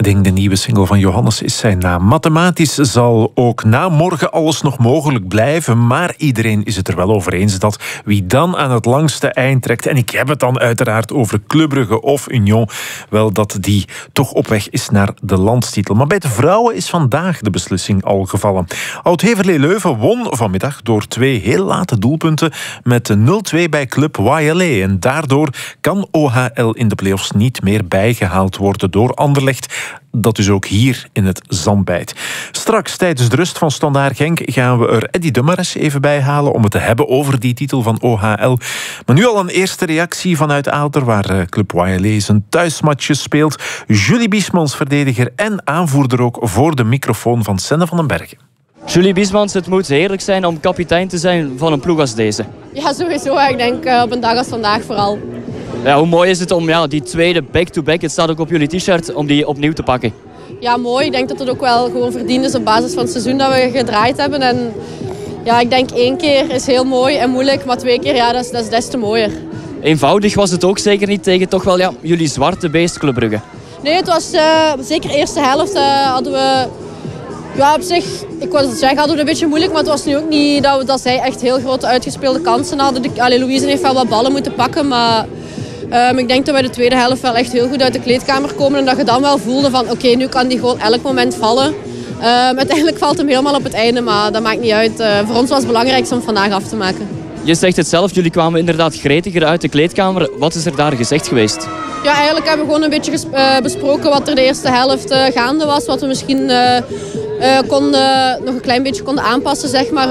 Ding, de nieuwe single van Johannes, is zijn naam. Mathematisch zal ook na morgen alles nog mogelijk blijven, maar iedereen is het er wel over eens dat wie dan aan het langste eind trekt, en ik heb het dan uiteraard over Club Brugge of Union, wel dat die toch op weg is naar de landstitel. Maar bij de vrouwen is vandaag de beslissing al gevallen. Oud-Heverlee Leuven won vanmiddag door 2 heel late doelpunten met 0-2 bij Club YLA. En daardoor kan OHL in de play-offs niet meer bijgehaald worden door Anderlecht, dat dus ook hier in het zand bijt. Straks tijdens de rust van Standaard Genk gaan we er Eddy de Mareš even bij halen om het te hebben over die titel van OHL. Maar nu al een eerste reactie vanuit Aalter, waar Club YLA zijn thuismatje speelt. Julie Biesmans, verdediger en aanvoerder ook voor de microfoon van Senne van den Bergen. Julie Biesmans, het moet heerlijk zijn om kapitein te zijn van een ploeg als deze. Ja, sowieso. Ik denk op een dag als vandaag vooral. Ja, hoe mooi is het om die tweede back-to-back, het staat ook op jullie t-shirt, om die opnieuw te pakken? Ja, mooi. Ik denk dat het ook wel gewoon verdiend is op basis van het seizoen dat we gedraaid hebben. En ja, ik denk 1 keer is heel mooi en moeilijk, maar 2 keer, ja, dat is des te mooier. Eenvoudig was het ook zeker niet tegen toch wel jullie zwarte beest Club Brugge. Nee, het was zeker de eerste helft hadden we... Ja, op zich, ik wou het zeggen, hadden we het een beetje moeilijk, maar het was nu ook niet dat zij echt heel grote uitgespeelde kansen hadden. Louise heeft wel wat ballen moeten pakken, maar ik denk dat we de tweede helft wel echt heel goed uit de kleedkamer komen en dat je dan wel voelde van oké, nu kan die gewoon elk moment vallen. Uiteindelijk valt hem helemaal op het einde, maar dat maakt niet uit. Voor ons was het belangrijkste om vandaag af te maken. Je zegt het zelf, jullie kwamen inderdaad gretiger uit de kleedkamer. Wat is er daar gezegd geweest? Ja, eigenlijk hebben we gewoon een beetje besproken wat er de eerste helft gaande was. Wat we misschien nog een klein beetje konden aanpassen, zeg maar.